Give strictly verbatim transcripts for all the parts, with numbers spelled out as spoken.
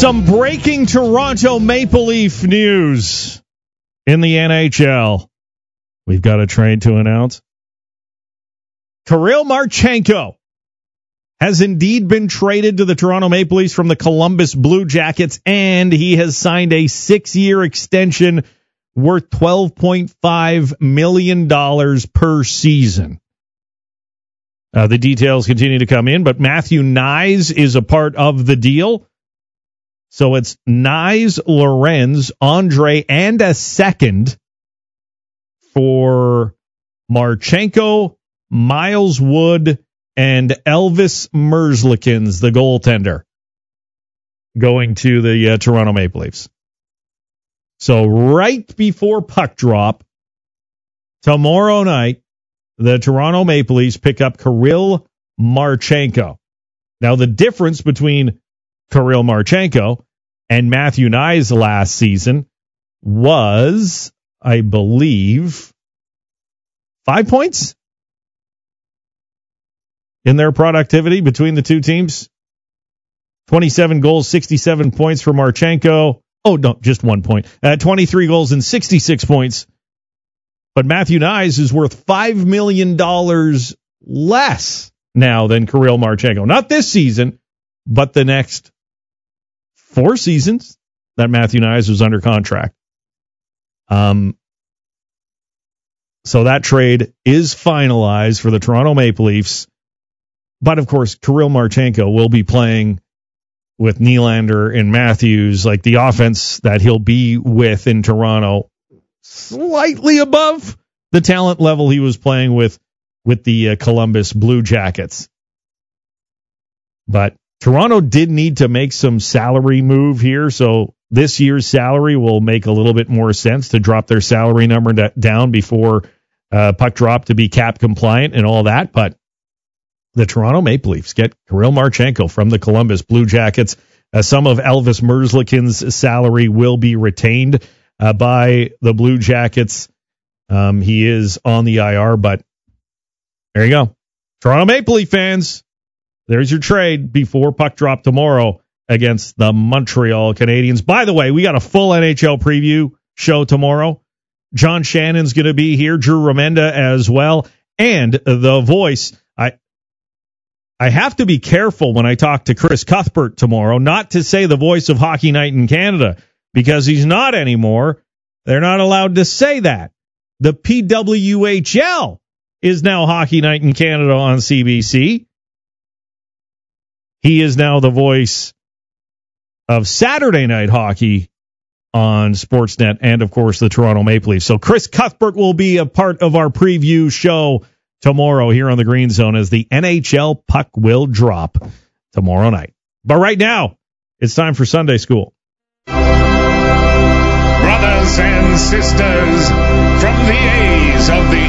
Some breaking Toronto Maple Leaf news in the N H L. We've got a trade to announce. Kirill Marchenko has indeed been traded to the Toronto Maple Leafs from the Columbus Blue Jackets, and he has signed a six-year extension worth twelve point five million dollars per season. Uh, the details continue to come in, but Matthew Knies is a part of the deal. So it's Knies, Lorenz, Andre, and a second for Marchenko, Miles Wood, and Elvis Merzlikins, the goaltender, going to the uh, Toronto Maple Leafs. So right before puck drop, tomorrow night, the Toronto Maple Leafs pick up Kirill Marchenko. Now, the difference between Kirill Marchenko and Matthew Knies last season was, I believe, five points in their productivity between the two teams. twenty-seven goals, sixty-seven points for Marchenko. Oh, no, just one point. Uh, twenty-three goals and sixty-six points. But Matthew Knies is worth five million dollars less now than Kirill Marchenko. Not this season, but the next four seasons that Matthew Knies was under contract. Um, so that trade is finalized for the Toronto Maple Leafs. But, of course, Kirill Marchenko will be playing with Nylander and Matthews, like the offense that he'll be with in Toronto, slightly above the talent level he was playing with with the uh, Columbus Blue Jackets. But Toronto did need to make some salary move here, so this year's salary will make a little bit more sense to drop their salary number d- down before uh, puck drop to be cap compliant and all that. But the Toronto Maple Leafs get Kirill Marchenko from the Columbus Blue Jackets. Uh, some of Elvis Merzlikins' salary will be retained uh, by the Blue Jackets. Um, he is on the I R, but there you go. Toronto Maple Leaf fans, there's your trade before puck drop tomorrow against the Montreal Canadiens. By the way, we got a full N H L preview show tomorrow. John Shannon's going to be here, Drew Remenda as well, and the voice. I I have to be careful when I talk to Chris Cuthbert tomorrow, not to say the voice of Hockey Night in Canada, because he's not anymore. They're not allowed to say that. The P W H L is now Hockey Night in Canada on C B C. He is now the voice of Saturday Night Hockey on Sportsnet and, of course, the Toronto Maple Leafs. So Chris Cuthbert will be a part of our preview show tomorrow here on the Green Zone as the N H L puck will drop tomorrow night. But right now, it's time for Sunday School. Brothers and sisters, from the A's of the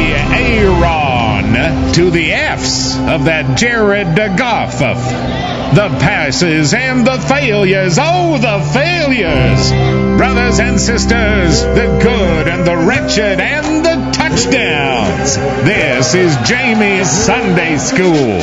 A-A-Ron to the F's of that Jared Goff, the passes and the failures, oh, the failures. Brothers and sisters, the good and the wretched and the touchdowns. This is Jamie's Sunday School.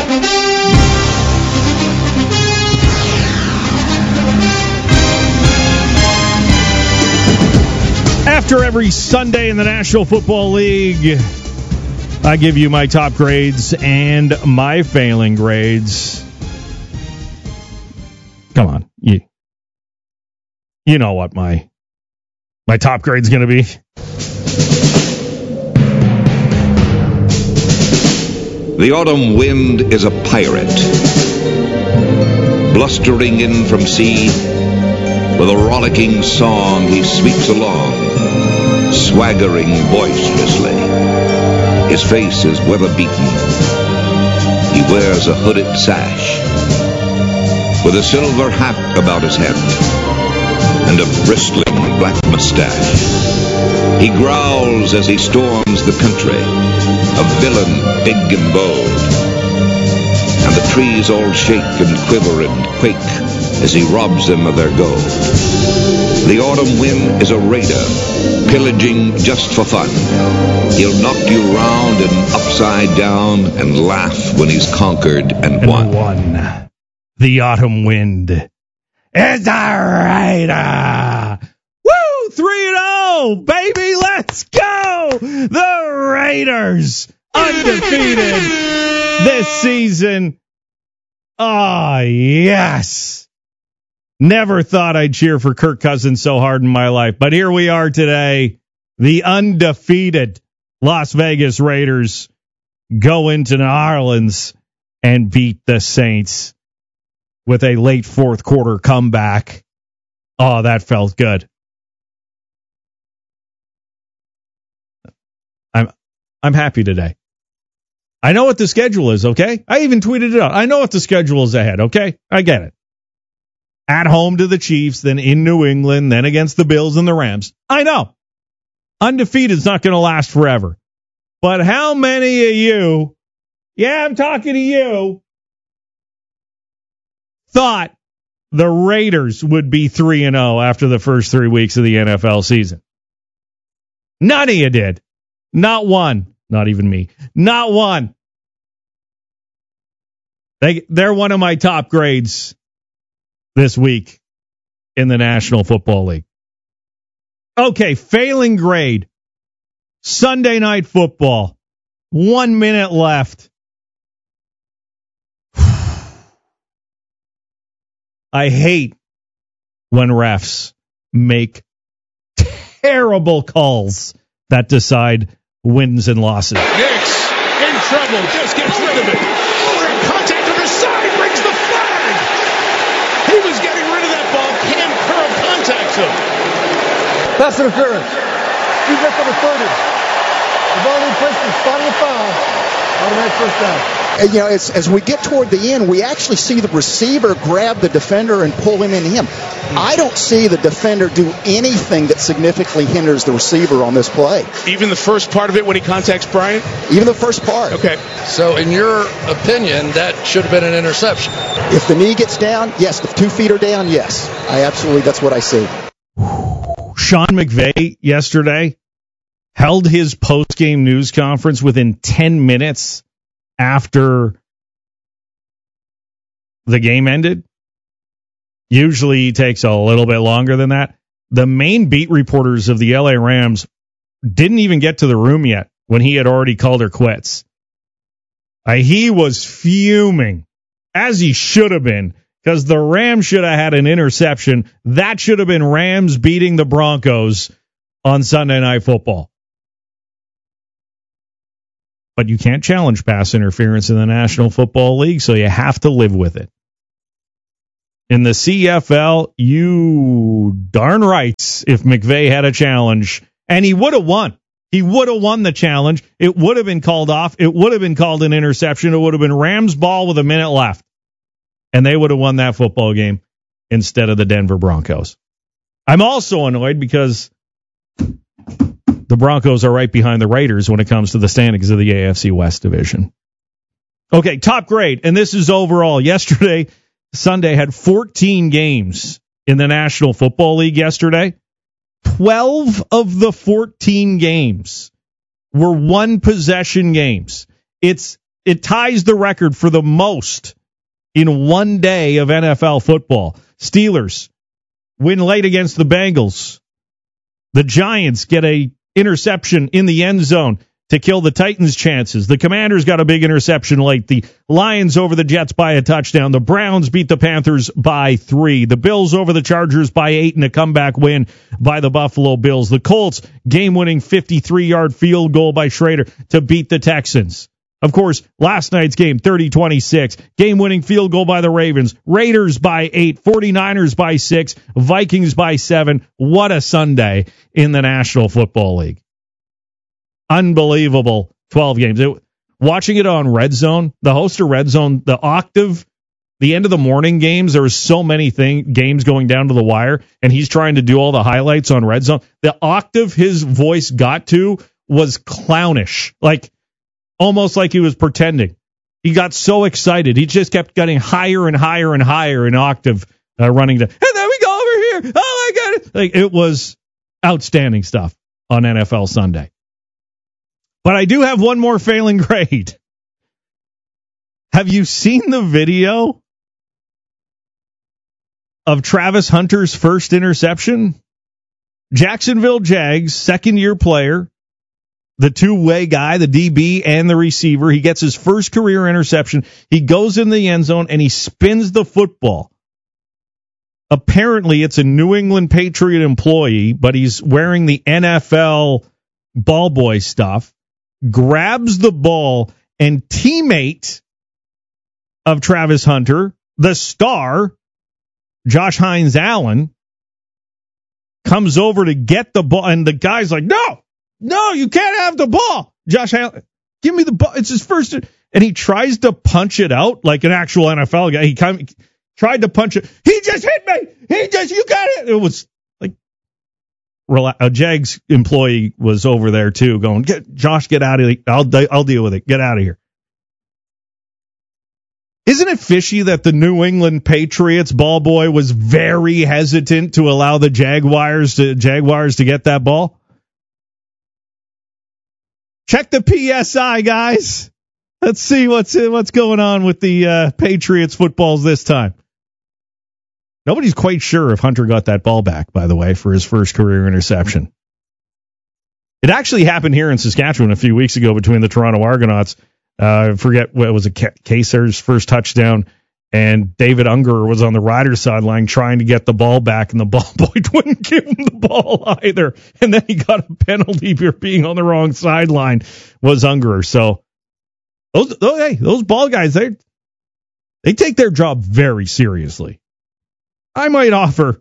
After every Sunday in the National Football League, I give you my top grades and my failing grades. Come on, you, you know what my my top grade's going to be. The autumn wind is a pirate, blustering in from sea. With a rollicking song he sweeps along, swaggering boisterously. His face is weather-beaten. He wears a hooded sash, with a silver hat about his head, and a bristling black mustache. He growls as he storms the country, a villain big and bold, and the trees all shake and quiver and quake as he robs them of their gold. The autumn wind is a raider, pillaging just for fun. He'll knock you round and upside down and laugh when he's conquered and, and won. won. The autumn wind. is a Raider. Woo! three and oh, baby, let's go! The Raiders undefeated this season. Oh, yes. Never thought I'd cheer for Kirk Cousins so hard in my life, but here we are today. The undefeated Las Vegas Raiders go into New Orleans and beat the Saints with a late fourth quarter comeback. Oh, that felt good. I'm I'm happy today. I know what the schedule is, okay? I even tweeted it out. I know what the schedule is ahead, okay? I get it. At home to the Chiefs, then in New England, then against the Bills and the Rams. I know. Undefeated is not going to last forever. But how many of you, yeah, I'm talking to you, thought the Raiders would be three and oh after the first three weeks of the N F L season? None of you did. Not one. Not even me. Not one. They, they're one of my top grades this week in the National Football League. Okay, failing grade. Sunday Night Football. One minute left. I hate when refs make terrible calls that decide wins and losses. Nix in trouble, just gets rid of it. Oh, and contact on her side brings the flag. He was getting rid of that ball. Cam Curl contacts him. Pass interference. Defense number thirty. The ball in place is spot on the foul. Automatic first down. And, you know, as, as we get toward the end, we actually see the receiver grab the defender and pull him into him. I don't see the defender do anything that significantly hinders the receiver on this play. Even the first part of it when he contacts Bryant? Even the first part. Okay. So in your opinion, that should have been an interception. If the knee gets down, yes. If two feet are down, yes. I absolutely, that's what I see. Sean McVay yesterday held his post-game news conference within ten minutes after the game ended. Usually he takes a little bit longer than that. The main beat reporters of the L A Rams didn't even get to the room yet when he had already called her quits. Uh, he was fuming, as he should have been, because the Rams should have had an interception. That should have been Rams beating the Broncos on Sunday Night Football. But you can't challenge pass interference in the National Football League, so you have to live with it. In the C F L, you darn rights if McVay had a challenge, and he would have won. He would have won the challenge. It would have been called off. It would have been called an interception. It would have been Rams ball with a minute left, and they would have won that football game instead of the Denver Broncos. I'm also annoyed because the Broncos are right behind the Raiders when it comes to the standings of the A F C West division. Okay, top grade, and this is overall. Yesterday, Sunday had fourteen games in the National Football League yesterday. twelve of the fourteen games were one-possession games. It's it ties the record for the most in one day of N F L football. Steelers win late against the Bengals. The Giants get a interception in the end zone to kill the Titans' chances. The Commanders got a big interception late. The Lions over the Jets by a touchdown. The Browns beat the Panthers by three. The Bills over the Chargers by eight in a comeback win by the Buffalo Bills. The Colts game-winning fifty-three-yard field goal by Schrader to beat the Texans. Of course, last night's game, thirty twenty-six. Game-winning field goal by the Ravens. Raiders by eight. forty-niners by six. Vikings by seven. What a Sunday in the National Football League. Unbelievable twelve games. It, watching it on Red Zone, the host of Red Zone, the Octave, the end of the morning games, there were so many thing, games going down to the wire, and he's trying to do all the highlights on Red Zone. The octave his voice got to was clownish. Like, almost like he was pretending. He got so excited. He just kept getting higher and higher and higher in octave, uh, running to, and then we go over here. Oh, my God. Like, it was outstanding stuff on N F L Sunday. But I do have one more failing grade. Have you seen the video of Travis Hunter's first interception? Jacksonville Jags, second-year player, the two-way guy, the D B and the receiver. He gets his first career interception. He goes in the end zone, and he spins the football. Apparently, it's a New England Patriot employee, but he's wearing the N F L ball boy stuff, grabs the ball, and teammate of Travis Hunter, the star, Josh Hines-Allen, comes over to get the ball, and the guy's like, no, no, you can't have the ball. Josh Allen, give me the ball. It's his first, and he tries to punch it out like an actual N F L guy. He come, tried to punch it. He just hit me. He just, you got it. It was like, a Jags employee was over there too going, get Josh, get out of here. I'll, I'll deal with it. Get out of here. Isn't it fishy that the New England Patriots ball boy was very hesitant to allow the Jaguars to Jaguars to get that ball? Check the P S I, guys. Let's see what's what's going on with the uh, Patriots footballs this time. Nobody's quite sure if Hunter got that ball back, by the way, for his first career interception. It actually happened here in Saskatchewan a few weeks ago between the Toronto Argonauts. Uh, I forget what was it, Kaser's first touchdown, and David Unger was on the Riders sideline trying to get the ball back, and the ball boy wouldn't give him the ball either. And then he got a penalty for being on the wrong sideline, was Unger. So those, those, hey, those ball guys, they they take their job very seriously. I might offer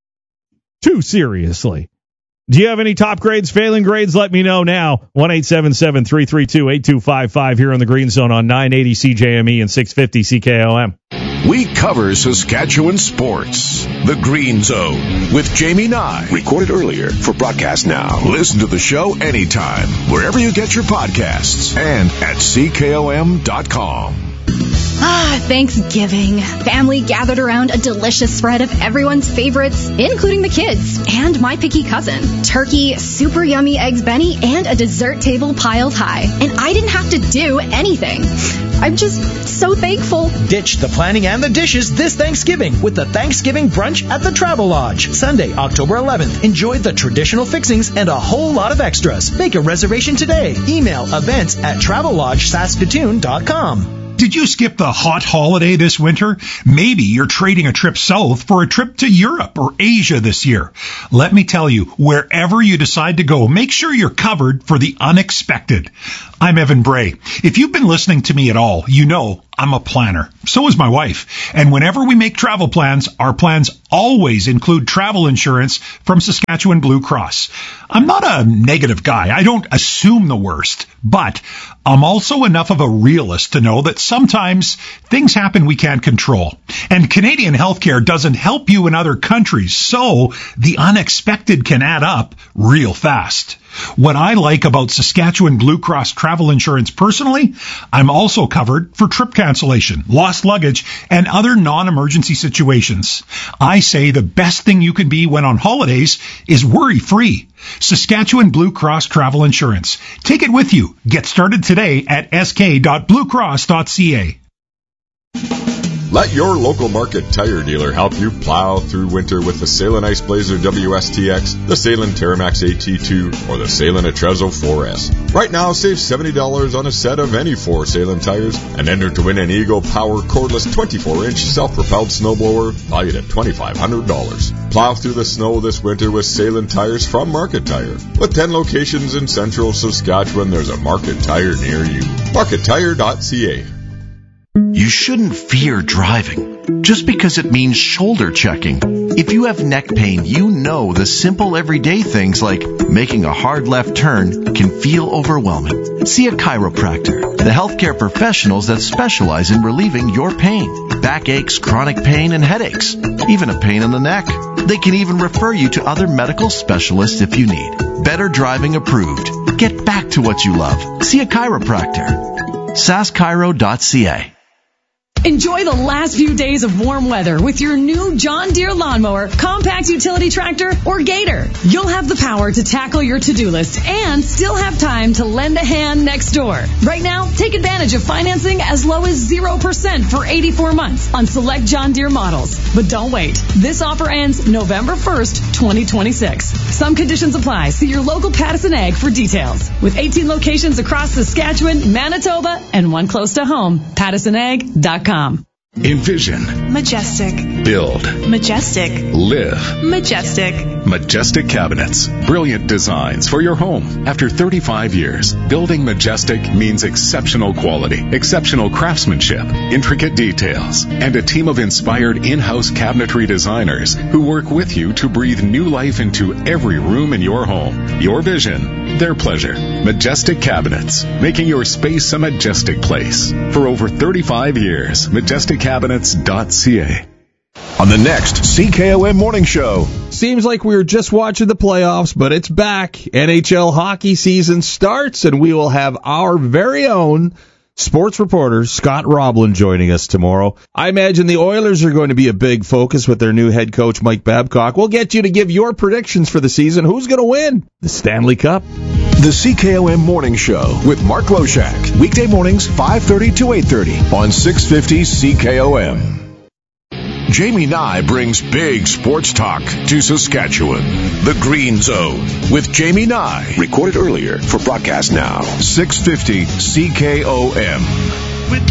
too seriously. Do you have any top grades, failing grades? Let me know now. one eight seven seven, three three two, eight two five five here on the Green Zone on nine eighty C J M E and six fifty C K O M. We cover Saskatchewan sports. The Green Zone with Jamie Nye. Recorded earlier for broadcast now. Listen to the show anytime, wherever you get your podcasts, and at C K O M dot com. Ah, Thanksgiving. Family gathered around a delicious spread of everyone's favorites, including the kids and my picky cousin. Turkey, super yummy eggs Benny, and a dessert table piled high. And I didn't have to do anything. I'm just so thankful. Ditch the planning and the dishes this Thanksgiving with the Thanksgiving Brunch at the Travel Lodge. Sunday, October eleventh. Enjoy the traditional fixings and a whole lot of extras. Make a reservation today. Email events at travel lodge saskatoon dot com. Did you skip the hot holiday this winter? Maybe you're trading a trip south for a trip to Europe or Asia this year. Let me tell you, wherever you decide to go, make sure you're covered for the unexpected. I'm Evan Bray. If you've been listening to me at all, you know I'm a planner. So is my wife. And whenever we make travel plans, our plans always include travel insurance from Saskatchewan Blue Cross. I'm not a negative guy. I don't assume the worst. But I'm also enough of a realist to know that sometimes things happen we can't control. And Canadian healthcare doesn't help you in other countries, so the unexpected can add up real fast. What I like about Saskatchewan Blue Cross travel insurance personally, I'm also covered for trip cancellation, lost luggage, and other non-emergency situations. I say the best thing you can be when on holidays is worry-free. Saskatchewan Blue Cross Travel Insurance. Take it with you. Get started today at s k dot blue cross dot c a. Let your local market tire dealer help you plow through winter with the Salem Ice Blazer W S T X, the Salem Terramax A T two, or the Salem Atrezo four S. Right now, save seventy dollars on a set of any four Salem tires and enter to win an Eagle Power cordless twenty-four inch self-propelled snowblower valued at twenty-five hundred dollars. Plow through the snow this winter with Salem tires from Market Tire. With ten locations in central Saskatchewan, there's a Market Tire near you. market tire dot c a. You shouldn't fear driving just because it means shoulder checking. If you have neck pain, you know the simple everyday things like making a hard left turn can feel overwhelming. See a chiropractor, the healthcare professionals that specialize in relieving your pain, backaches, chronic pain, and headaches, even a pain in the neck. They can even refer you to other medical specialists if you need. Better Driving approved. Get back to what you love. See a chiropractor. sask chiro dot c a. Enjoy the last few days of warm weather with your new John Deere lawnmower, compact utility tractor, or Gator. You'll have the power to tackle your to-do list and still have time to lend a hand next door. Right now, take advantage of financing as low as zero percent for eighty-four months on select John Deere models. But don't wait. This offer ends November first, twenty twenty-six. Some conditions apply. See your local Pattison Ag for details. With eighteen locations across Saskatchewan, Manitoba, and one close to home, Pattison Ag dot com. Envision. Majestic. Build. Majestic. Live. Majestic. Majestic Cabinets. Brilliant designs for your home. After thirty-five years, building Majestic means exceptional quality, exceptional craftsmanship, intricate details, and a team of inspired in-house cabinetry designers who work with you to breathe new life into every room in your home. Your vision, their pleasure. Majestic Cabinets, making your space a majestic place. For over thirty-five years, majestic cabinets dot c a. On the next C K O M Morning Show. Seems like we were just watching the playoffs, but it's back. N H L hockey season starts, and we will have our very own sports reporter, Scott Roblin, joining us tomorrow. I imagine the Oilers are going to be a big focus with their new head coach, Mike Babcock. We'll get you to give your predictions for the season. Who's going to win the Stanley Cup? The C K O M Morning Show with Mark Loshak. Weekday mornings, five thirty to eight thirty on six fifty C K O M. Jamie Nye brings big sports talk to Saskatchewan. The Green Zone with Jamie Nye. Recorded earlier for broadcast now. six fifty C K O M.